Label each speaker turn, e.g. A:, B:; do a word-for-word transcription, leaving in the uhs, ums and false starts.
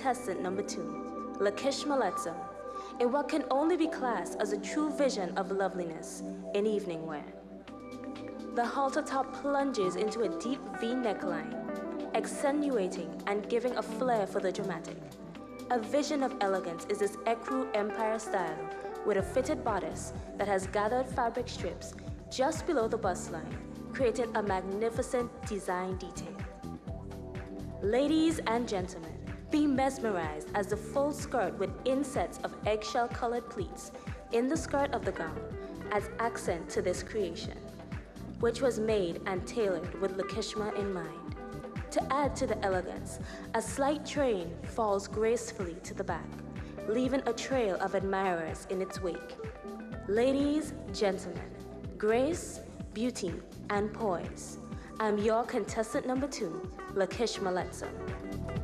A: contestant number two, Lakishma Letzum, in what can only be classed as a true vision of loveliness in evening wear. The halter top plunges into a deep V neckline, accentuating and giving a flair for the dramatic. A vision of elegance is this ecru empire style with a fitted bodice that has gathered fabric strips just below the bust line, creating a magnificent design detail. Ladies and gentlemen, be mesmerized as the full skirt with insets of eggshell-colored pleats in the skirt of the gown adds accent to this creation, which was made and tailored with Lakishma in mind. To add to the elegance, a slight train falls gracefully to the back, leaving a trail of admirers in its wake. Ladies, gentlemen, grace, beauty, and poise. I'm your contestant number two, Lakishma Letzum.